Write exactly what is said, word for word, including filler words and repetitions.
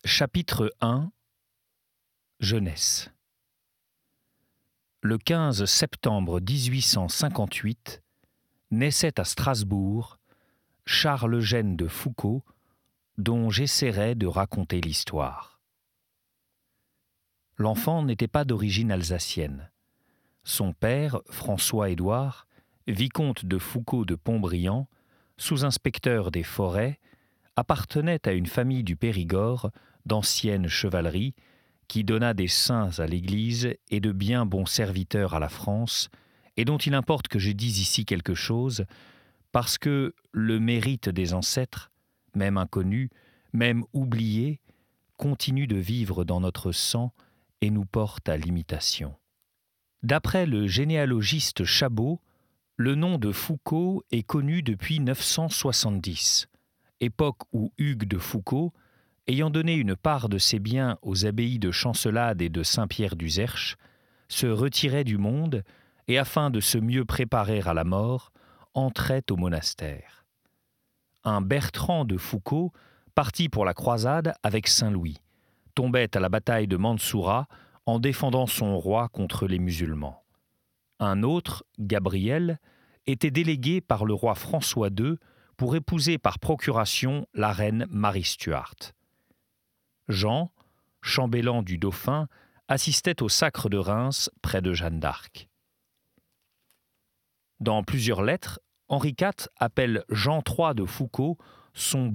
Chapitre un. Jeunesse. Le quinze septembre dix-huit cent cinquante-huit naissait à Strasbourg Charles Eugène de Foucauld, dont j'essaierai de raconter l'histoire. L'enfant n'était pas d'origine alsacienne. Son père, François-Édouard, vicomte de Foucauld de Pontbriand, sous-inspecteur des forêts, appartenait à une famille du Périgord d'ancienne chevalerie qui donna des saints à l'Église et de bien bons serviteurs à la France, et dont il importe que je dise ici quelque chose, parce que le mérite des ancêtres, même inconnu, même oublié, continue de vivre dans notre sang et nous porte à l'imitation. D'après le généalogiste Chabot, le nom de Foucauld est connu depuis neuf cent soixante-dix, époque où Hugues de Foucauld, ayant donné une part de ses biens aux abbayes de Chancelade et de Saint-Pierre-du-Zerche, se retirait du monde et, afin de se mieux préparer à la mort, entrait au monastère. Un Bertrand de Foucauld partit pour la croisade avec Saint-Louis, tombait à la bataille de Mansoura en défendant son roi contre les musulmans. Un autre, Gabriel, était délégué par le roi François deux pour épouser par procuration la reine Marie Stuart. Jean, chambellan du dauphin, assistait au sacre de Reims près de Jeanne d'Arc. Dans plusieurs lettres, Henri quatre appelle Jean trois de Foucauld son